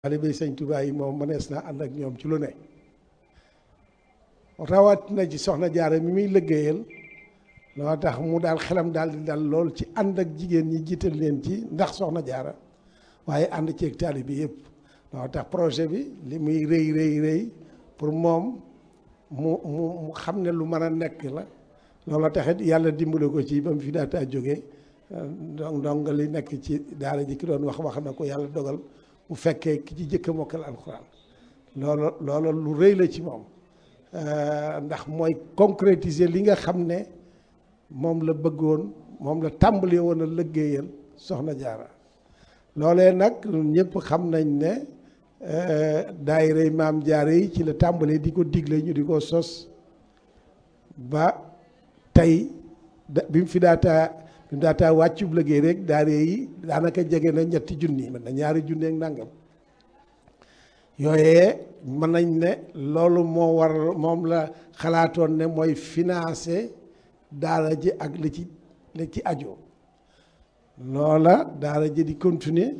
taalibe Sëñ Tuubaa yi moom mënees na ànd ak ñoom ci lu ne rawat na ci soxna Jaara mi muy liggéeyal loo tax mu daal xelam daal di dal lool ci ànd ak jigéen ñi jiital leen ci ndax soxna Jaara waaye ànd ceeg taalibe bi yëpp loo tax projet bi li muy rëy pour moom mu xam ne lu mën a nekk la loolu taxit yàlla dimbale ko ci ba mu fi daataa jógee donc li nekk ci daara ji ki doon wax na ko yàlla dogal mu fekkee ki ci jëkk a mokkal alxuraan loolu lu rëy la ci moom ndax mooy concrétiser li nga xam ne moom la bëggoon moom la tàmbali woon a liggéeyal soxna Jaara loolee nag ñëpp xam nañ ne daayira maam Jaara yi ci la tàmbalee di ko digle ñu di ko sos ba tey bi mu fi daataa wàccub liggéey rek daara yi daanaka jege na ñetti junni mën na ñaari junni ak nangam yooyee mën nañ ne loolu moom la xalaatoon ne mooy financer daara ji ak li ci aju loola daara ji di continuer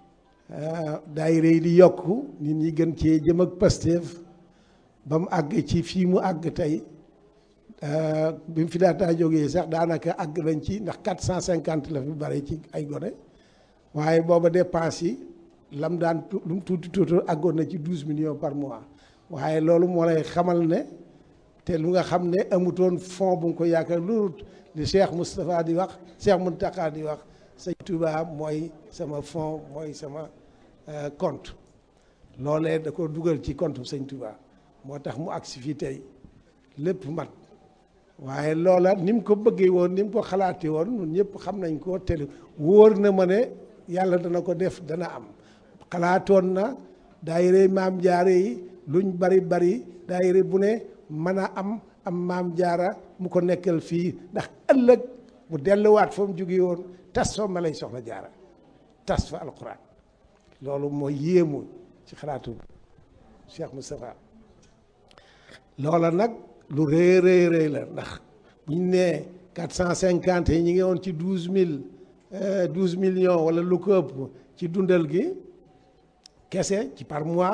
daayira yi di yokku nit ñi gën cee jëm ak Pastef ba mu àgg ci fii mu àgg tey bi mu fi daataa jógee sax daanaka àgg nañ ci ndax 450 la fi bare ci ay gone waaye booba dépense yi lam daan lu mu tuuti àggoon na ci 12 millions par mois waaye loolu moo lay xamal ne te lu nga xam ne amutoon fond bu nga ko yaakaar lu li Cheikh Moustapha di wax Cheikh Mountakha di wax Sëñ Touba mooy sama fond mooy sama compte loolee da ko dugal ci compte Sëñ Touba moo tax mu agsi fii tey lépp mat waaye loola ni mu ko bëggee woon ni mu ko xalaatee woon ñun ñëpp xam nañ ko te wóor na ma ne yàlla dana ko def dana am xalaatoon na daayira maam Jaara yi luñ bari daayira bu ne mën a am maam Jaara mu ko nekkal fii ndax ëllëg bu delluwaat fa mu jóge woon tas fa ma lay soxna Jaara tas fa alxuraan loolu mooy yéemu ci xalaatu Cheikh Moustapha loola nag lu rëy la ndax bu ñu nee 450 yi ñu ngi woon ci 12 millions wala lu ko ëpp ci dundal gi kese ci par mois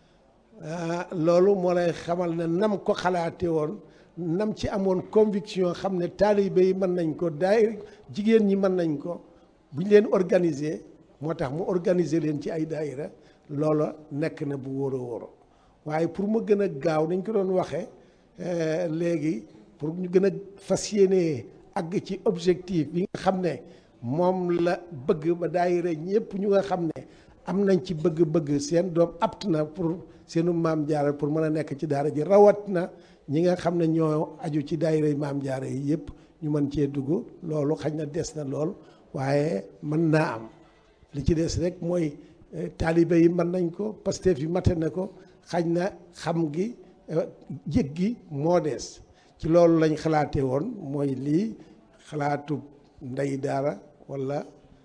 loolu moo lay xamal ne nam ko xalaate woon nam ci amoon conviction xam ne taalibe yi mën nañ ko jigéen ñi mën nañ ko bu ñu leen organiser moo tax mu organiser leen ci ay daayira loola nekk na bu wóoro waaye pour mu gën a gaaw nañ ko doon waxee léegi pour ñu gën a fas yéene àgg ci objectif bi nga xam ne moom la bëgg ba daayira ñëpp ñu nga xam ne am nañ ci bëgg-bëgg seen doom apt na pour seenu maam Jaara pour mën a nekk ci daara ji rawat na ñi nga xam ne ñoo aju ci daayira maam Jaara yi yëpp ñu mën cee dugg loolu xañ na des na lool waaye mën naa am li ci des rek mooy taalibe yi mën nañ ko Pastef yi mate na ko xañ na xam gi jég gi moo des ci loolu lañ xalaatee woon mooy lii xalaatu ndey daara walla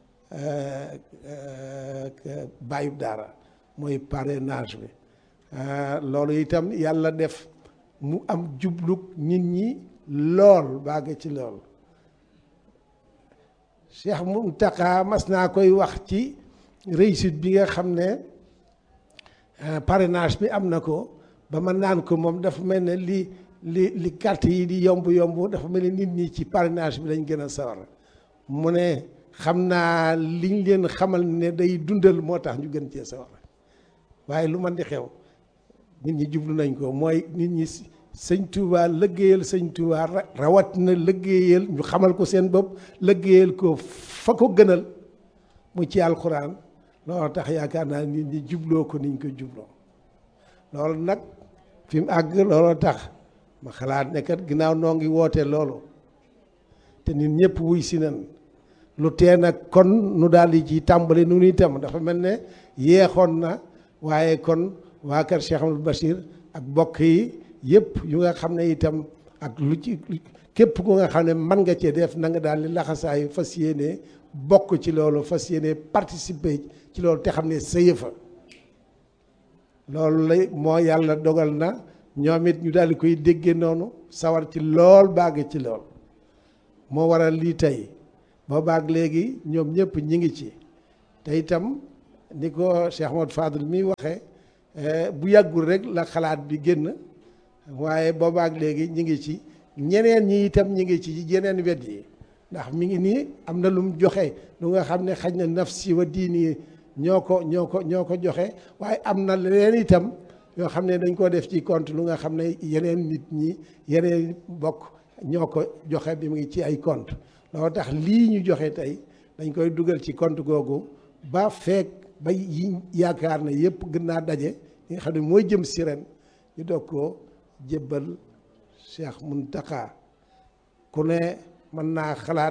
bàyyub daara mooy parrainage bi loolu itam yàlla def mu am jublug nit ñi lool bàgg ci lool Cheikh Mountakha mas naa koy wax ci réussite bi nga xam ne parrainage bi am na ko ba ma naan ko moom dafa mel ne li carte yi di yomb dafa mel ne nit ñi ci parrainage bi lañ gën a sawar mu ne xam naa liñ leen xamal ne day dundal moo tax ñu gën cee sawar waaye lu man di xew nit ñi jublu nañ ko mooy nit ñi Sëñ Tuubaa liggéeyal Sëñ Tuubaa rawat na liggéeyal ñu xamal ko seen bopp liggéeyal ko fa ko gënal mu ci alxuraan loolu tax yaakaar naa nit ñi jubloo ko niñ ko jubloo loolu nag fi mu àgg looloo tax ma xalaat ne kat ginnaaw noo ngi woote loolu te nit ñëpp wuy si nan lu tee nag kon nu daal di ci tàmbali nu itam dafa mel ne yeexoon na waaye kon waa kër Cheikh Amadou Bachir ak bokk yi yëpp yu nga xam ne itam ak lu ci képp ku nga xam ne mën nga cee def na nga daal di laxasaayu fas yéene bokk ci loolu fas yéene participer ci loolu te xam ne sa yëfa loolu lay moo yàlla dogal na ñoom it ñu daal di koy déggee noonu sawar ci lool bàgg ci lool moo waral lii tey boobaag léegi ñoom ñëpp ñi ngi ci te itam ni ko Cheikh Ahmadou Fadel mi waxee bu yàggul rek la xalaat bi génn waaye boobaak léegi ñi ngi ci ñeneen ñi itam ñi ngi ci yeneen wet yi ndax mi ngi nii am na lu mu joxe lu nga xam ne xaj na nafsi wa diini ñoo ko joxe waaye am na leneen itam yoo xam ne dañ ko def ci compte lu nga xam ne yeneen nit ñi yeneen bokk ñoo ko joxe bi mu ngi ci ay compte loolu tax lii ñu joxe tey dañ koy dugal ci compte googu ba feek ba yi yaakaar na yëpp gën naa daje li nga xam ne mooy jëm si ren ñu doog koo jébbal Cheikh Mountakha ku ne mën naa xalaat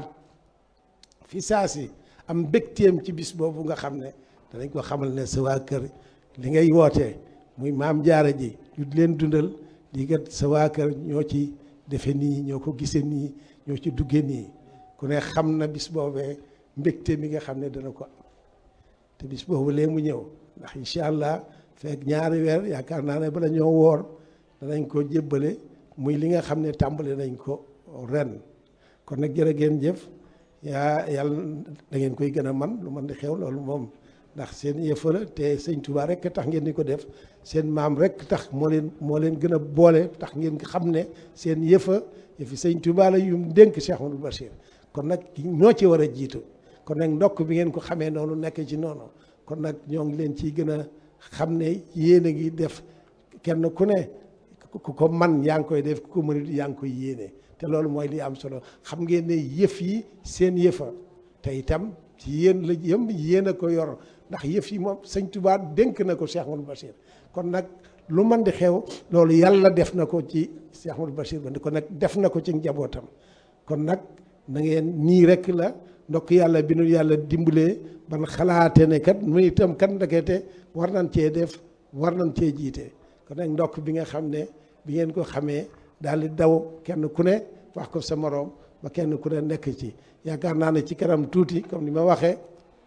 fi saa si am mbégteem ci bis boobu nga xam ne danañ ko xamal ne sa waa kër li ngay wootee muy maam jaara ji ñu leen dundal lii kat sa waa kër ñoo ci defe nii ñoo ko gisee nii ñoo ci dugge nii ku ne xam na bis boobee mbégte mi nga xam ne dana ko am te bis boobu lee mu ñëw ndax incha allah fekk ñaari weer yaakaar naa ne bala ñoo woor danañ ko jébbale muy li nga xam ne tàmbale nañ ko ren kon nag jërë ngeen jëf yàlla da ngeen koy gën a man lu man di xew loolu moom ndax seen yëfa la te sëñ Touba rek tax ngeen di ko def seen maam rek tax moo leen gën a boole tax ngeen xam ne seen yëfi sëñ Touba la yum dénk Cheikh Amadou Bachir kon nag ñoo ci war a jiitu kon nag ndokk bi ngeen ko xamee noonu nekk ci noonu kon nag ñoo ngi leen ciy gën a xam ne yéen a ngi def kenn ku ne ku ko man yaa ngi koy def ku ko mënut yaa ngi koy yéene te loolu mooy li am solo xam ngeen ne yëf yi seen yëfa te itam ci yéen la yéen a ko yor ndax yëf yi moom sëñ Touba dénk na ko Cheikh Amadou Bachir kon nag lu man di xew loolu yàlla def na ko ci Cheikh Amadou Bachir ba kon nag def na ko ci njabootam kon nag na ngeen nii rek la ndokk yàlla bi nu yàlla dimbalee ban xalaate ne kat mu itam kat ndekete war nañ cee def war nañ cee jiite kon nag ndokk bi nga xam ne bi ngeen ko xamee daal di daw kenn ku ne wax ko sa moroom ba kenn ku ne nekk ci yaakaar naa ne ci kanam tuuti comme ni ma waxee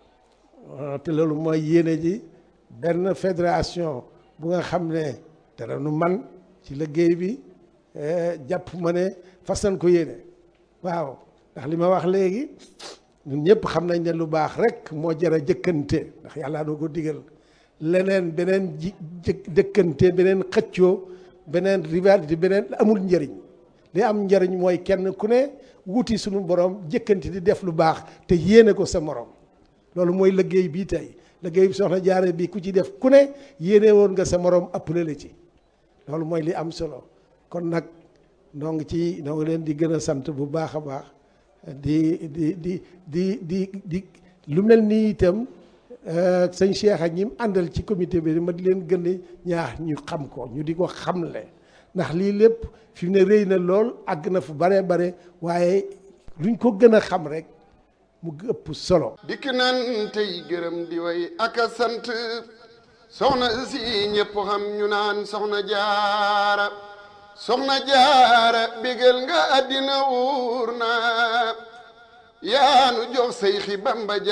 te loolu mooy yéene ji benn fédération bu nga xam ne dara nu man ci liggéey bi jàpp ma ne fas nañ ko yéene waaw ndax li ma wax léegi ñun ñëpp xam nañ ne lu baax rek moo jar a jëkkante ndax yàlla doo ko digal leneen beneen jëkkante beneen xëccoo beneen rivalité beneen amul njëriñ li am njëriñ mooy kenn ku ne wuti suñu borom jëkkante di def lu baax te yéene ko sa morom loolu mooy liggéey bii tey liggéey bi soxna jaare bi ku ci def ku ne yéene woon nga sa morom appelé la ci loolu mooy li am solo kon nag noo ngi leen di gën a sant bu baax a baax di lu mel nii itam sëñ Cheikh ak ñi mu àndal ci comité bi ma di leen gën a ñaax ñu xam ko ñu di ko xamle ndax lii lépp fi mu ne rëy na lool àgg na fu bare bare waaye luñ ko gën a xam rek mu ëpp solo. dikk nan tey gërëm di way ak a sant soxna si ñëpp xam ñu naan soxna jaara bégal nga àddina wuur na yaanu jox say xi Bamba